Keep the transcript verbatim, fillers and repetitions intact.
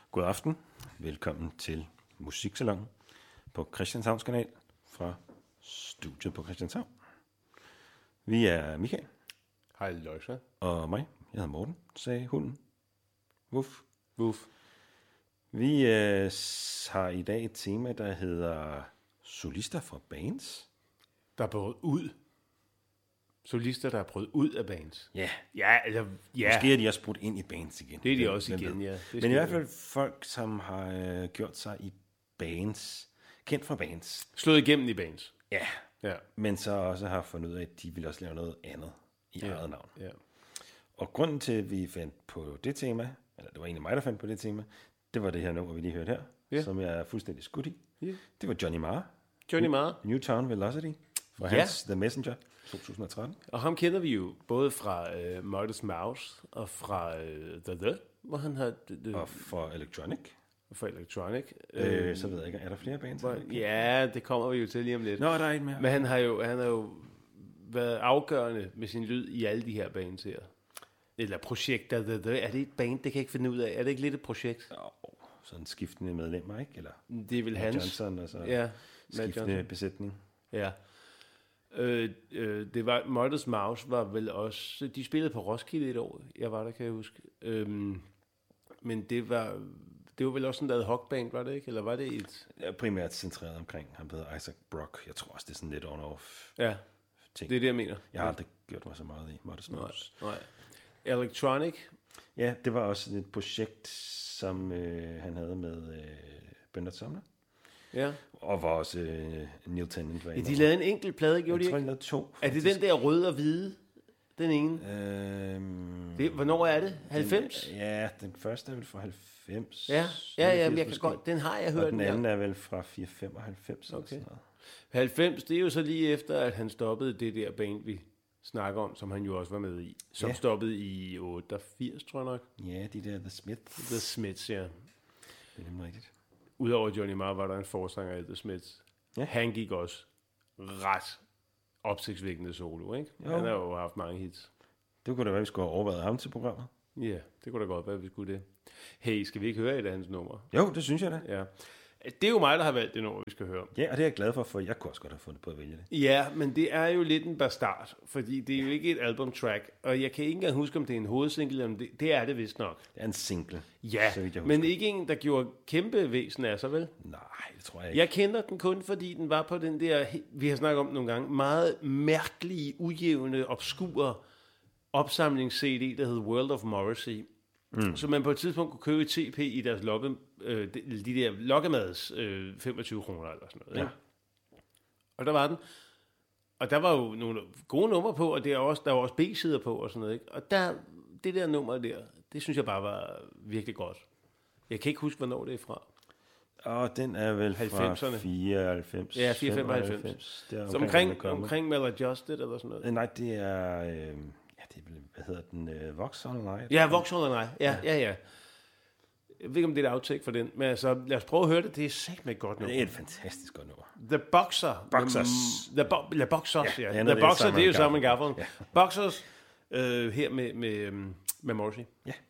God aften. Velkommen til Musiksalon på Christianshavns kanal fra studiet på Christianshavn. Vi er Michael. Hej Løjsa. Og mig. Jeg hedder Morten, sagde hunden. Wuff. Wuff. Vi øh, har i dag et tema, der hedder solister fra bands. Der er brudt ud. Solister, der er brudt ud af bands. Ja. Ja, altså, ja. Måske er de også brudt ind i bands igen. Det er de også igen, ja. Men i hvert fald folk, som har øh, gjort sig i bands. Kendt fra bands. Slået igennem i bands. Ja. Ja. Men så også har fundet ud af, at de vil også lave noget andet i ja. eget navn. Ja. Og grunden til, at vi fandt på det tema, eller det var egentlig mig, der fandt på det tema, det var det her nummer, vi lige hørte her, ja. som jeg er fuldstændig skudt i. Ja. Det var Johnny Marr. Johnny Marr. Newtown Velocity fra ja. hans The Messenger to tusind og tretten. Og ham kender vi jo både fra uh, Modest Mouse og fra uh, The The, hvor han har... The, og fra Electronic. For Electronic. Øh, så ved jeg ikke, er der flere bands? Hvor, ja, det kommer vi jo til lige om lidt. Nå, der er ikke mere. Men han har jo, han har jo været afgørende med sin lyd i alle de her bands her. Eller projekter. Er det et band, det kan jeg ikke finde ud af? Er det ikke lidt et projekt? Oh, sådan skiftende medlemmer, ikke? Eller det er vel hans. Johnson og så ja, skiftende Johnson. Besætning. Ja. Øh, øh, det var, Modest Mouse var vel også, de spillede på Roskilde et år. Jeg var der, kan jeg huske. Øhm, men det var... Det var vel også sådan en hockband, var det ikke? Eller var det et... Ja, primært centreret omkring ham, der hedder Isaac Brock. Jeg tror også, det er sådan lidt on-off ja, ting. Det er det, jeg mener. Jeg har aldrig gjort mig så meget i Modest Mouse. Nej, nej. Electronic? Ja, det var også et projekt, som øh, han havde med øh, Bernard Sumner. Ja. Og var også øh, Neil Tennant. Ja, de lavede en enkelt plade, gjorde jeg de ikke? Jeg tror, de lavede to. Faktisk. Er det den der røde og hvide? Den ene? Øhm, det, hvornår er det? halvfems? Den, ja, den første er vel fra halvfems. Ja, ja, ja, men jeg kan godt, den har jeg hørt. Og den anden er vel fra fire femoghalvfems. Okay. Eller sådan noget. halvfems, det er jo så lige efter, at han stoppede det der band, vi snakker om, som han jo også var med i. Som ja. stoppede i otteogfirs, tror jeg nok. Ja, de der The Smiths. The Smiths, ja. Det er nemlig rigtigt. Udover Johnny Marr var der en forsanger af The Smiths. Ja. Han gik også ret opsigtsvækkende solo, ikke? Jo. Han har jo haft mange hits. Det kunne da være, vi skulle have overvejet ham til programmet. Ja, det kunne da godt være, at vi skulle det. Hey, skal vi ikke høre et af hans numre? Jo, det synes jeg da. Ja. Det er jo mig, der har valgt det nummer, vi skal høre. Ja, og det er jeg glad for, for jeg kunne også godt have fundet på at vælge det. Ja, men det er jo lidt en bastard, fordi det er jo ikke et albumtrack, og jeg kan ikke engang huske, om det er en hovedsingle, eller det, det er det vist nok. Det er en single, ja, så vidt jeg husker. Men ikke en, der gjorde kæmpe væsen af sig, vel? Nej, det tror jeg ikke. Jeg kender den kun, fordi den var på den der, vi har snakket om den nogle gange, meget mærkelige, ujævne, obskure opsamlings-C D, der hed World of Morrissey. Mm. Så man på et tidspunkt kunne købe et T P i deres lokke, øh, de, de der lokkemads øh, femogtyve kroner eller sådan noget. Ja. Ikke? Og der var den. Og der var jo nogle gode numre på, og der var også, der var også B-sider på og sådan noget. Ikke? Og der, det der nummer der, det synes jeg bare var virkelig godt. Jeg kan ikke huske, hvornår det er fra. Og den er vel halvfemserne. Fra fireoghalvfems. Ja, fire femoghalvfems. Det er omkring, omkring, omkring Maladjusted eller sådan noget. Øh, nej, det er... Øh, det er, hvad hedder den? Uh, Vauxhall and I? Ja, Vauxhall and I. Ja, ja, ja. Jeg ved ikke, om det er et outtake for den, men altså, lad os prøve at høre det. Det er sæt med et godt nummer. Det er et fantastisk godt nummer. The Boxer. Boxers. The, bo- The Boxers, ja. ja. The Boxer, det er jo Simon Garfunkel. Ja. Boxers, øh, her med, med, med Morrissey. Ja.